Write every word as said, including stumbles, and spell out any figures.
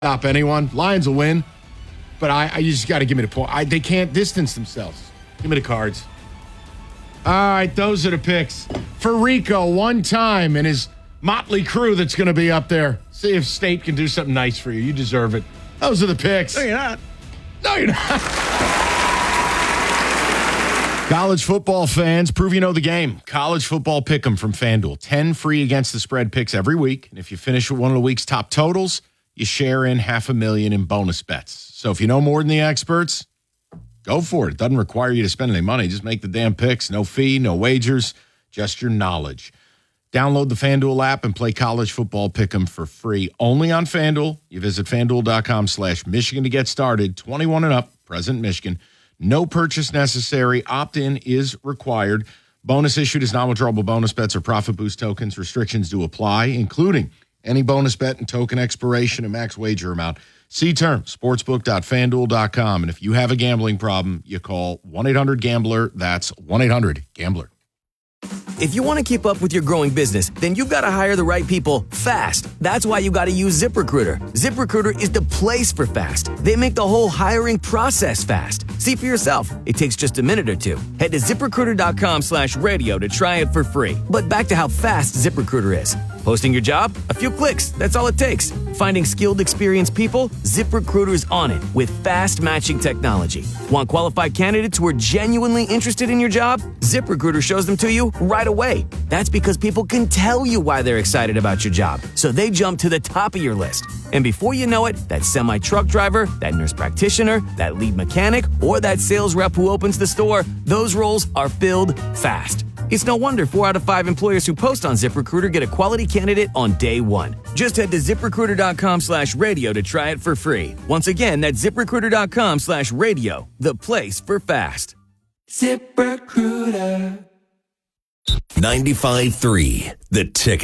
stop anyone. Lions will win, but I, I you just got to give me the point. I, they can't distance themselves. Give me the Cards. All right, those are the picks. For Rico, one time, and his motley crew that's going to be up there. See if State can do something nice for you. You deserve it. Those are the picks. No, you're not. No, you're not. College football fans, prove you know the game. College football pick'em from FanDuel. ten free against the spread picks every week. And if you finish with one of the week's top totals, you share in half a million in bonus bets. So if you know more than the experts, go for it. It doesn't require you to spend any money. Just make the damn picks. No fee, no wagers, just your knowledge. Download the FanDuel app and play college football pick'em for free. Only on FanDuel. You visit FanDuel.com slash Michigan to get started. twenty-one and up, present Michigan. No purchase necessary. Opt-in is required. Bonus issued as non-withdrawable bonus bets or profit boost tokens. Restrictions do apply, including any bonus bet and token expiration and max wager amount. See terms, sportsbook dot fan duel dot com. And if you have a gambling problem, you call one eight hundred gambler. That's one eight hundred gambler. If you want to keep up with your growing business, then you've got to hire the right people fast. That's why you got to use ZipRecruiter. ZipRecruiter is the place for fast. They make the whole hiring process fast. See for yourself. It takes just a minute or two. Head to ZipRecruiter.com slash radio to try it for free. But back to how fast ZipRecruiter is. Posting your job? A few clicks. That's all it takes. Finding skilled, experienced people? ZipRecruiter's on it with fast matching technology. Want qualified candidates who are genuinely interested in your job? ZipRecruiter shows them to you right away. That's because people can tell you why they're excited about your job, so they jump to the top of your list. And before you know it, that semi-truck driver, that nurse practitioner, that lead mechanic, or that sales rep who opens the store, those roles are filled fast. It's no wonder four out of five employers who post on ZipRecruiter get a quality candidate on day one. Just head to ZipRecruiter.com slash radio to try it for free. Once again, that's ZipRecruiter.com slash radio, the place for fast. ZipRecruiter. ninety-five point three, The Ticket.